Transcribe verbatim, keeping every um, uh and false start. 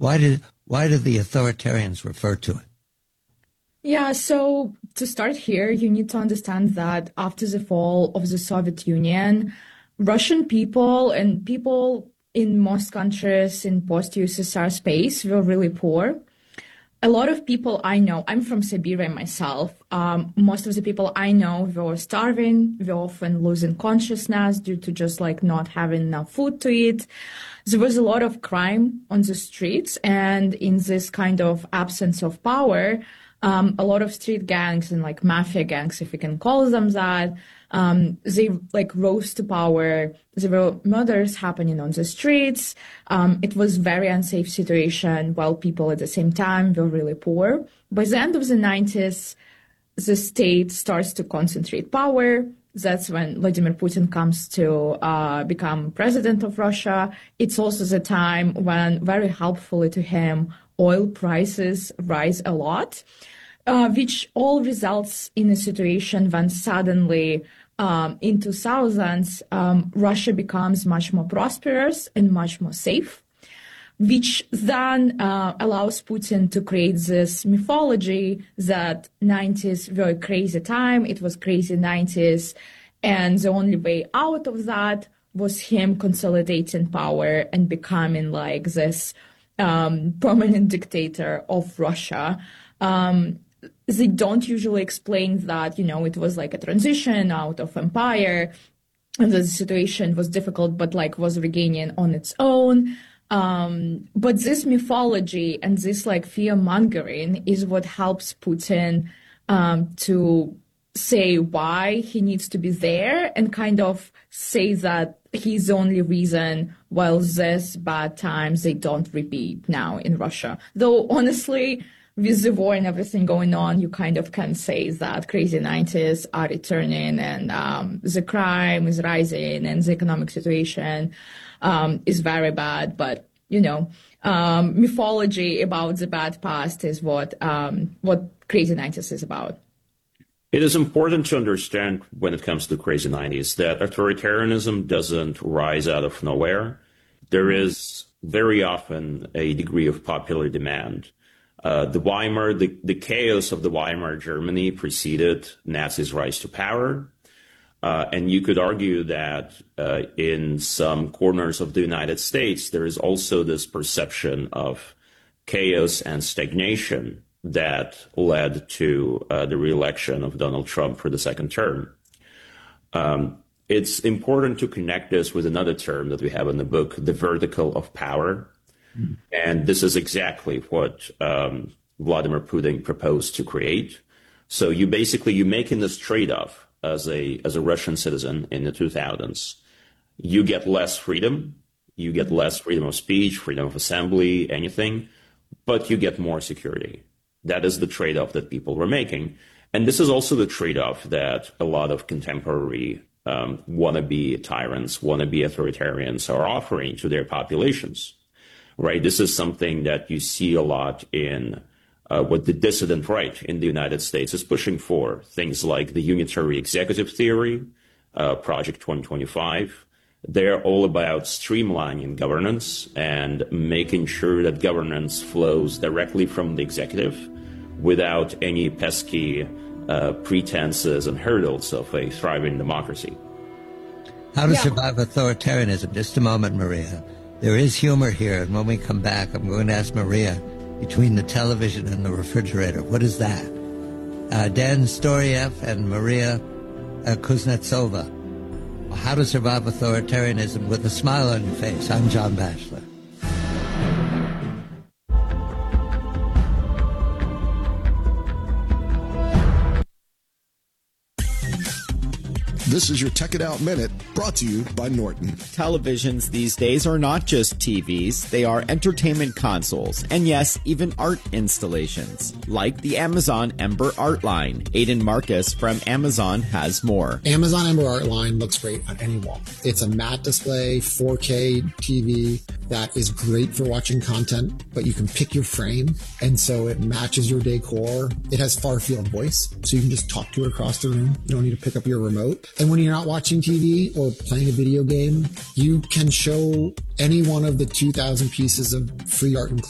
Why did why did the authoritarians refer to it? Yeah, so to start here, you need to understand that after the fall of the Soviet Union, Russian people and people in most countries in post-U S S R space were really poor. A lot of people I know, I'm from Siberia myself, um, most of the people I know were starving, were often losing consciousness due to just like not having enough food to eat. There was a lot of crime on the streets, and in this kind of absence of power, um, a lot of street gangs and like mafia gangs, if you can call them that, um, they like rose to power. There were murders happening on the streets. Um, it was very unsafe situation while people at the same time were really poor. By the end of the nineties, the state starts to concentrate power. That's when Vladimir Putin comes to uh, become president of Russia. It's also the time when, very helpfully to him, oil prices rise a lot, uh, which all results in a situation when suddenly um, in two thousands, um, Russia becomes much more prosperous and much more safe, which then uh, allows Putin to create this mythology that nineties were a crazy time, it was crazy nineties, and the only way out of that was him consolidating power and becoming like this um, permanent dictator of Russia. Um, they don't usually explain that, you know, it was like a transition out of empire, and the situation was difficult, but like was regaining on its own. Um, but this mythology and this like fear mongering is what helps Putin um, to say why he needs to be there and kind of say that he's the only reason while this bad times they don't repeat now in Russia. Though honestly, with the war and everything going on, you kind of can say that crazy nineties are returning and um, the crime is rising and the economic situation um, is very bad. But, you know, um, mythology about the bad past is what um, what crazy nineties is about. It is important to understand when it comes to crazy nineties that authoritarianism doesn't rise out of nowhere. There is very often a degree of popular demand. Uh, the Weimar, the, the chaos of the Weimar Germany preceded Nazis' rise to power. Uh, and you could argue that uh, in some corners of the United States, there is also this perception of chaos and stagnation that led to uh, the re-election of Donald Trump for the second term. Um, it's important to connect this with another term that we have in the book, the vertical of power. Mm. And this is exactly what um, Vladimir Putin proposed to create. So you basically, you making this trade-off as a, as a Russian citizen in the two thousands. You get less freedom, you get less freedom of speech, freedom of assembly, anything, but you get more security. That is the trade-off that people were making. And this is also the trade-off that a lot of contemporary um, wannabe tyrants, wannabe authoritarians are offering to their populations, right? This is something that you see a lot in uh, what the dissident right in the United States is pushing for, things like the unitary executive theory, uh, Project twenty twenty-five. They're all about streamlining governance and making sure that governance flows directly from the executive without any pesky uh, pretenses and hurdles of a thriving democracy. How to yeah. survive authoritarianism. Just a moment, Maria. There is humor here, and when we come back, I'm going to ask Maria, between the television and the refrigerator, what is that? Uh, Dan Storyev and Maria uh, Kuznetsova. How to Survive Authoritarianism with a Smile on Your Face. I'm John Batchelor. This is your Tech It Out Minute, brought to you by Norton. Televisions these days are not just T Vs, they are entertainment consoles, and yes, even art installations, like the Amazon Ember Art Line. Aiden Marcus from Amazon has more. Amazon Ember Art Line looks great on any wall. It's a matte display, four K T V that is great for watching content, but you can pick your frame, and so it matches your decor. It has far field voice, so you can just talk to it across the room. You don't need to pick up your remote. And when you're not watching T V or playing a video game, you can show any one of the two thousand pieces of free art included